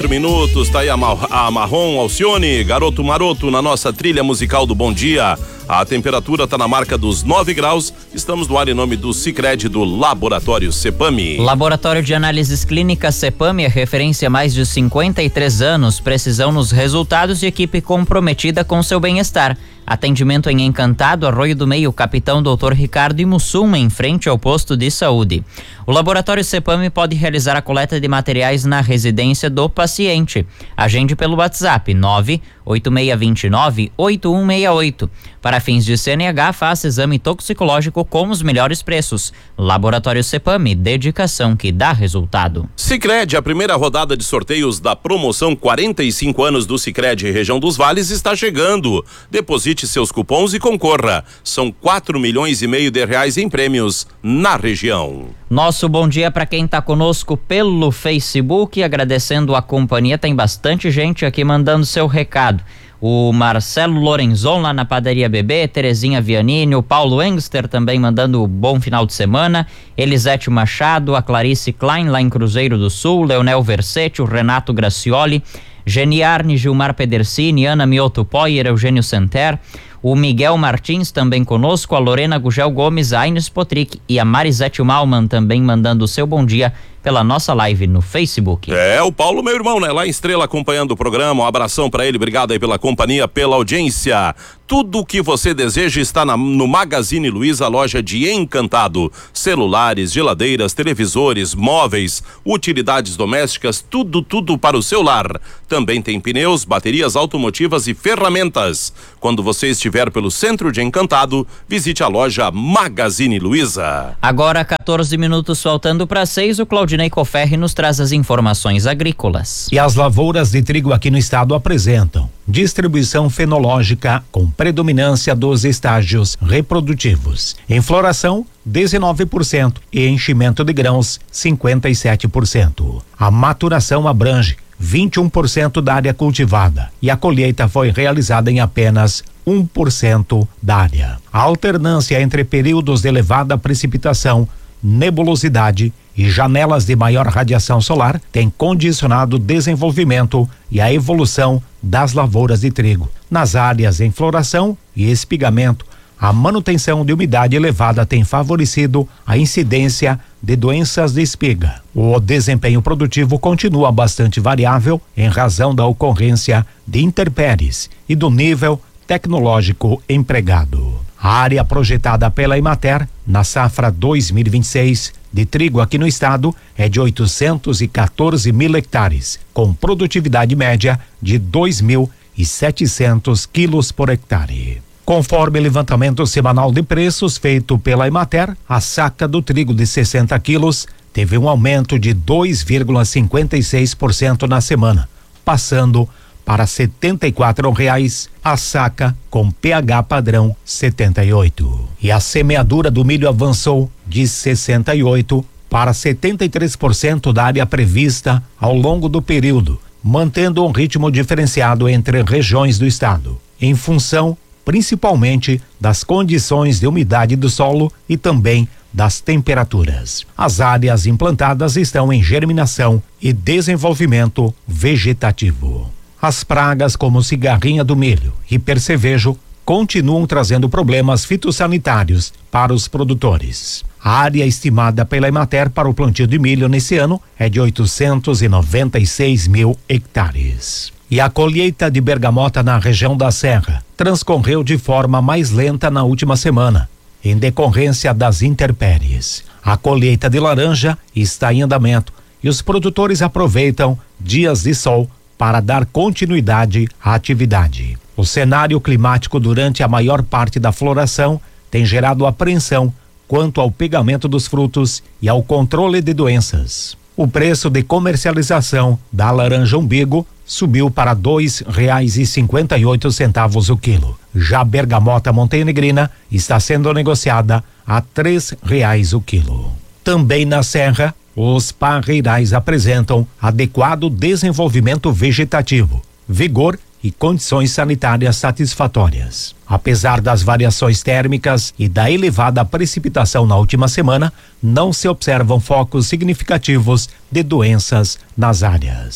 Minutos, tá aí a Marrom Alcione, Garoto Maroto, na nossa trilha musical do Bom Dia. A temperatura tá na marca dos 9 graus. Estamos no ar em nome do Sicredi, do Laboratório Cepami. Laboratório de Análises Clínicas Cepami é referência há mais de 53 anos. Precisão nos resultados e equipe comprometida com seu bem-estar. Atendimento em Encantado, Arroio do Meio, Capitão Dr. Ricardo e Mussum, em frente ao posto de saúde. O Laboratório Cepami pode realizar a coleta de materiais na residência do paciente. Agende pelo WhatsApp 98629-8168. Para fins de CNH, faça exame toxicológico com os melhores preços. Laboratório Cepami, dedicação que dá resultado. Sicredi, a primeira rodada de sorteios da promoção 45 anos do Sicredi Região dos Vales está chegando. Deposite seus cupons e concorra. São 4,5 milhões de reais em prêmios na região. Nosso bom dia para quem está conosco pelo Facebook, agradecendo a companhia. Tem bastante gente aqui mandando seu recado. O Marcelo Lorenzon lá na Padaria Bebê, Terezinha Vianini, o Paulo Engster também mandando bom final de semana, Elisete Machado, a Clarice Klein lá em Cruzeiro do Sul, Leonel Versetti, o Renato Gracioli, Geniarne, Gilmar Pedersini, Ana Mioto Poyer, Eugênio Senter, o Miguel Martins também conosco, a Lorena Gugel Gomes, a Ines Potrick e a Marisete Malman também mandando o seu bom dia pela nossa live no Facebook. É, o Paulo, meu irmão, né? Lá em Estrela acompanhando o programa, um abração pra ele, obrigado aí pela companhia, pela audiência. Tudo o que você deseja está no Magazine Luiza, loja de Encantado. Celulares, geladeiras, televisores, móveis, utilidades domésticas, tudo para o seu lar. Também tem pneus, baterias automotivas e ferramentas. Quando você estiver pelo centro de Encantado, visite a loja Magazine Luiza. Agora 14 minutos faltando para 6, o Claudinei Coferri nos traz as informações agrícolas. E as lavouras de trigo aqui no estado apresentam distribuição fenológica com predominância dos estágios reprodutivos. Em floração, 19% e enchimento de grãos, 57%. A maturação abrange 21% da área cultivada e a colheita foi realizada em apenas 1% da área. A alternância entre períodos de elevada precipitação, nebulosidade e janelas de maior radiação solar tem condicionado o desenvolvimento e a evolução das lavouras de trigo. Nas áreas em floração e espigamento, a manutenção de umidade elevada tem favorecido a incidência de doenças de espiga. O desempenho produtivo continua bastante variável em razão da ocorrência de intempéries e do nível tecnológico empregado. A área projetada pela Emater na safra 2026 de trigo aqui no estado é de 814 mil hectares, com produtividade média de 2.700 quilos por hectare. Conforme o levantamento semanal de preços feito pela Emater, a saca do trigo de 60 quilos teve um aumento de 2,56% na semana, passando para R$ 74,00 a saca com pH padrão 78. E a semeadura do milho avançou de 68 para 73% da área prevista ao longo do período, mantendo um ritmo diferenciado entre regiões do estado, em função principalmente das condições de umidade do solo e também das temperaturas. As áreas implantadas estão em germinação e desenvolvimento vegetativo. As pragas como cigarrinha do milho e percevejo continuam trazendo problemas fitossanitários para os produtores. A área estimada pela Emater para o plantio de milho nesse ano é de 896 mil hectares. E a colheita de bergamota na região da Serra transcorreu de forma mais lenta na última semana, em decorrência das intempéries. A colheita de laranja está em andamento e os produtores aproveitam dias de sol para dar continuidade à atividade. O cenário climático durante a maior parte da floração tem gerado apreensão quanto ao pegamento dos frutos e ao controle de doenças. O preço de comercialização da laranja umbigo subiu para R$ 2,58 o quilo. Já a bergamota montenegrina está sendo negociada a R$ 3,00 o quilo. Também na Serra, os parreirais apresentam adequado desenvolvimento vegetativo, vigor e condições sanitárias satisfatórias. Apesar das variações térmicas e da elevada precipitação na última semana, não se observam focos significativos de doenças nas áreas.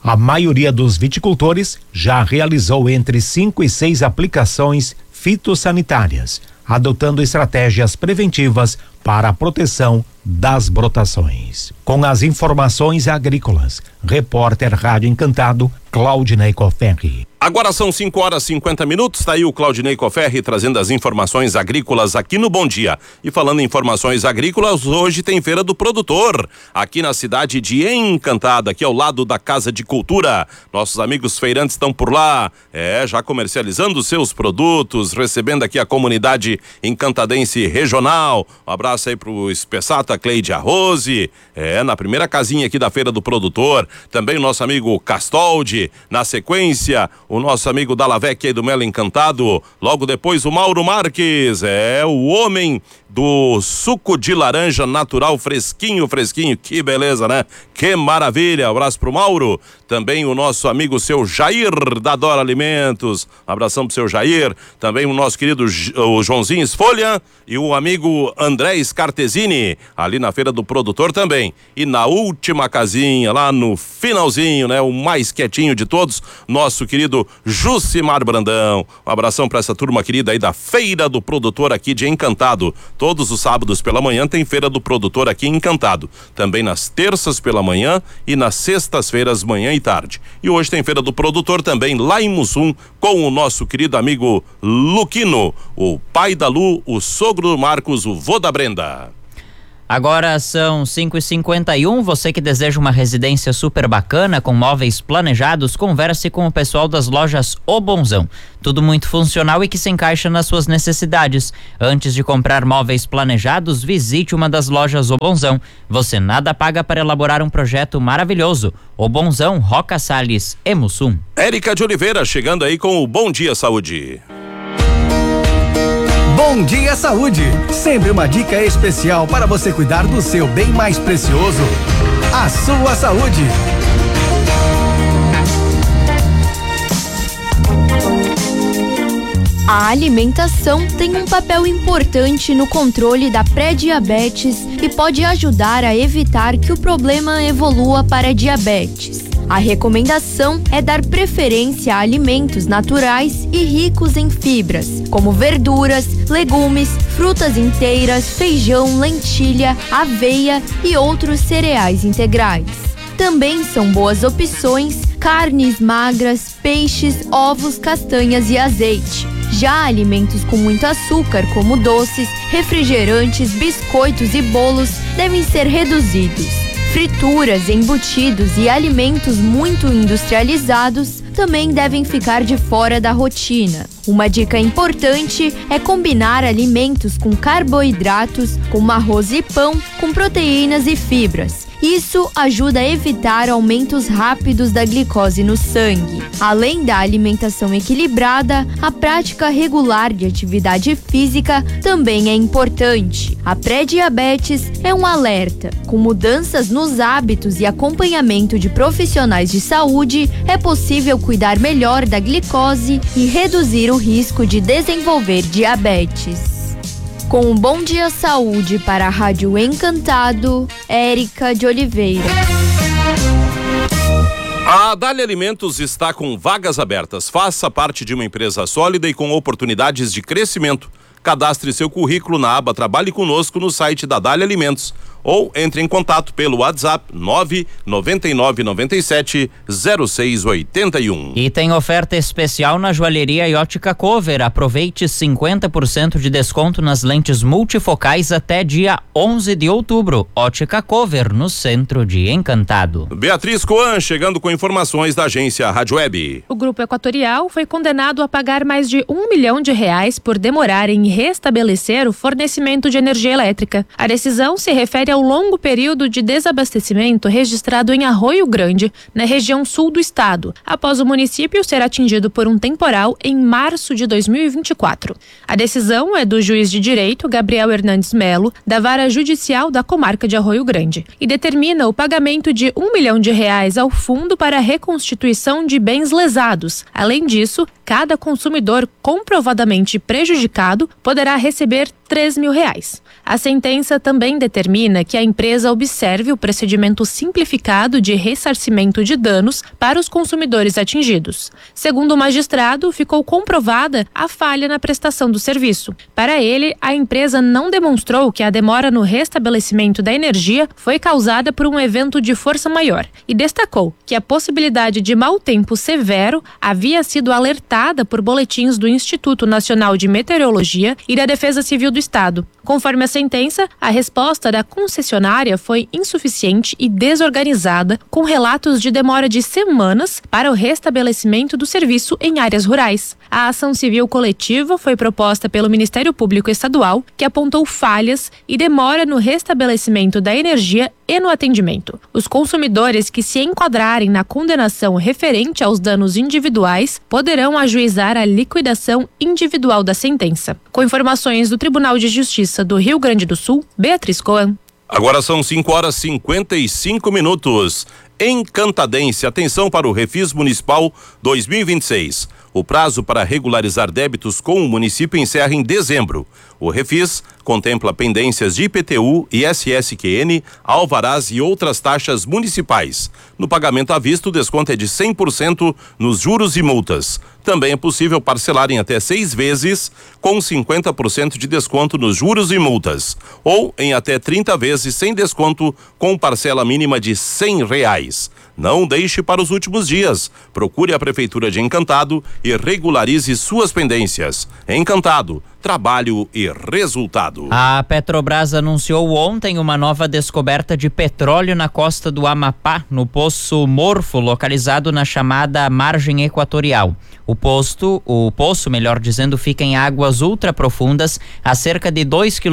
A maioria dos viticultores já realizou entre 5 e 6 aplicações fitossanitárias, adotando estratégias preventivas para a proteção das brotações. Com as informações agrícolas, repórter Rádio Encantado, Claudinei Coferri. Agora são 5h50, tá aí o Claudinei Coferri trazendo as informações agrícolas aqui no Bom Dia. E falando em informações agrícolas, hoje tem Feira do Produtor, aqui na cidade de Encantado, aqui ao lado da Casa de Cultura. Nossos amigos feirantes estão por lá, já comercializando seus produtos, recebendo aqui a comunidade encantadense regional. Um abraço aí pro Espessata, Cleide Arrose, na primeira casinha aqui da Feira do Produtor. Também o nosso amigo Castoldi, na sequência, o nosso amigo Dalavec aí do Melo Encantado, logo depois o Mauro Marques, o homem do suco de laranja natural fresquinho, que beleza, né? Que maravilha, abraço pro Mauro. Também o nosso amigo seu Jair da Dora Alimentos, abração pro seu Jair. Também o nosso querido o Joãozinho Esfolha e o amigo André Scartesini, ali na Feira do Produtor também. E na última casinha, lá no finalzinho, né? O mais quietinho de todos, nosso querido Jucimar Brandão. Um abração pra essa turma querida aí da Feira do Produtor aqui de Encantado. Todos os sábados pela manhã tem Feira do Produtor aqui em Encantado. Também nas terças pela manhã e nas sextas-feiras, manhã e tarde. E hoje tem Feira do Produtor também lá em Mussum com o nosso querido amigo Luquino, o pai da Lu, o sogro do Marcos, o vô da Brenda. Agora são 5h51, você que deseja uma residência super bacana com móveis planejados, converse com o pessoal das lojas O Bonzão. Tudo muito funcional e que se encaixa nas suas necessidades. Antes de comprar móveis planejados, visite uma das lojas O Bonzão. Você nada paga para elaborar um projeto maravilhoso. O Bonzão, Roca Salles e Mussum. Érica de Oliveira chegando aí com o Bom Dia Saúde. Bom Dia Saúde, sempre uma dica especial para você cuidar do seu bem mais precioso, a sua saúde. A alimentação tem um papel importante no controle da pré-diabetes e pode ajudar a evitar que o problema evolua para diabetes. A recomendação é dar preferência a alimentos naturais e ricos em fibras, como verduras, legumes, frutas inteiras, feijão, lentilha, aveia e outros cereais integrais. Também são boas opções carnes magras, peixes, ovos, castanhas e azeite. Já alimentos com muito açúcar, como doces, refrigerantes, biscoitos e bolos, devem ser reduzidos. Frituras, embutidos e alimentos muito industrializados também devem ficar de fora da rotina. Uma dica importante é combinar alimentos com carboidratos, como arroz e pão, com proteínas e fibras. Isso ajuda a evitar aumentos rápidos da glicose no sangue. Além da alimentação equilibrada, a prática regular de atividade física também é importante. A pré-diabetes é um alerta. Com mudanças nos hábitos e acompanhamento de profissionais de saúde, é possível cuidar melhor da glicose e reduzir o risco de desenvolver diabetes. Com um Bom Dia Saúde para a Rádio Encantado, Érica de Oliveira. A Dália Alimentos está com vagas abertas. Faça parte de uma empresa sólida e com oportunidades de crescimento. Cadastre seu currículo na aba Trabalhe Conosco no site da Dália Alimentos ou entre em contato pelo WhatsApp 999970681. E tem oferta especial na joalheria e ótica Cover. Aproveite 50% de desconto nas lentes multifocais até dia 11 de outubro. Ótica Cover, no centro de Encantado. Beatriz Coan chegando com informações da agência Rádio Web. O Grupo Equatorial foi condenado a pagar mais de R$1 milhão por demorar em restabelecer o fornecimento de energia elétrica. A decisão se refere ao longo período de desabastecimento registrado em Arroio Grande, na região sul do estado, após o município ser atingido por um temporal em março de 2024. A decisão é do juiz de direito Gabriel Hernandes Melo, da Vara Judicial da Comarca de Arroio Grande, e determina o pagamento de R$1 milhão ao Fundo para a Reconstituição de Bens Lesados. Além disso, cada consumidor comprovadamente prejudicado poderá receber R$3.000. A sentença também determina que a empresa observe o procedimento simplificado de ressarcimento de danos para os consumidores atingidos. Segundo o magistrado, ficou comprovada a falha na prestação do serviço. Para ele, a empresa não demonstrou que a demora no restabelecimento da energia foi causada por um evento de força maior e destacou que a possibilidade de mau tempo severo havia sido alertada por boletins do Instituto Nacional de Meteorologia e da Defesa Civil do Estado. Conforme a sentença, a resposta da concessionária foi insuficiente e desorganizada, com relatos de demora de semanas para o restabelecimento do serviço em áreas rurais. A ação civil coletiva foi proposta pelo Ministério Público Estadual, que apontou falhas e demora no restabelecimento da energia e no atendimento. Os consumidores que se enquadrarem na condenação referente aos danos individuais poderão ajuizar a liquidação individual da sentença. Com informações do Tribunal de Justiça do Rio Grande do Sul, Beatriz Coan. Agora são 5h55. Encantadense, atenção para o Refis Municipal 2026. O prazo para regularizar débitos com o município encerra em dezembro. O Refis contempla pendências de IPTU, ISSQN, alvarás e outras taxas municipais. No pagamento à vista, o desconto é de 100% nos juros e multas. Também é possível parcelar em até 6 vezes, com 50% de desconto nos juros e multas. Ou em até 30 vezes sem desconto, com parcela mínima de R$100. Não deixe para os últimos dias. Procure a Prefeitura de Encantado e regularize suas pendências. Encantado, trabalho e resultado. A Petrobras anunciou ontem uma nova descoberta de petróleo na costa do Amapá, no Poço Morfo, localizado na chamada margem equatorial. O poço, fica em águas ultraprofundas, a cerca de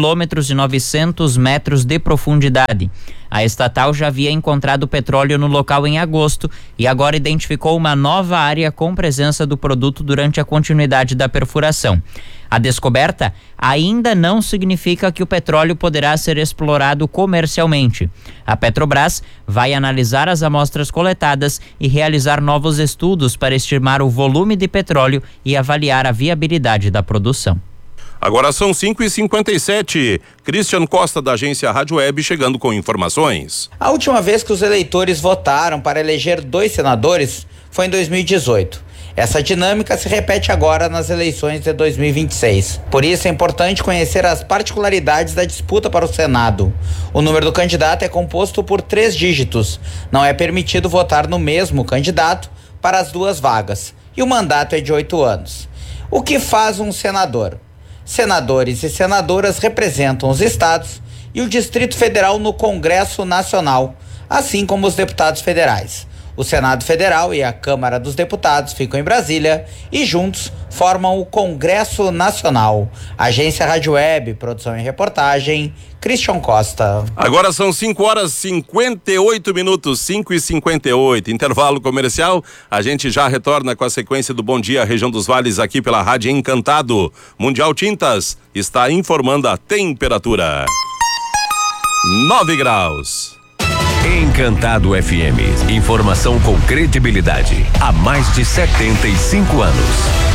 2,9 km de profundidade. A estatal já havia encontrado petróleo no local em agosto e agora identificou uma nova área com presença do produto durante a continuidade da perfuração. A descoberta ainda não significa que o petróleo poderá ser explorado comercialmente. A Petrobras vai analisar as amostras coletadas e realizar novos estudos para estimar o volume de petróleo e avaliar a viabilidade da produção. Agora são 5h57. Christian Costa, da agência Rádio Web, chegando com informações. A última vez que os eleitores votaram para eleger 2 senadores foi em 2018. Essa dinâmica se repete agora nas eleições de 2026. Por isso é importante conhecer as particularidades da disputa para o Senado. O número do candidato é composto por 3 dígitos. Não é permitido votar no mesmo candidato para as 2 vagas. E o mandato é de 8 anos. O que faz um senador? Senadores e senadoras representam os estados e o Distrito Federal no Congresso Nacional, assim como os deputados federais. O Senado Federal e a Câmara dos Deputados ficam em Brasília e juntos formam o Congresso Nacional. Agência Rádio Web, produção e reportagem, Christian Costa. Agora são 5h58, 5h58. Intervalo comercial. A gente já retorna com a sequência do Bom Dia Região dos Vales aqui pela Rádio Encantado. Mundial Tintas está informando a temperatura. 9 graus. Encantado FM. Informação com credibilidade. Há mais de 75 anos.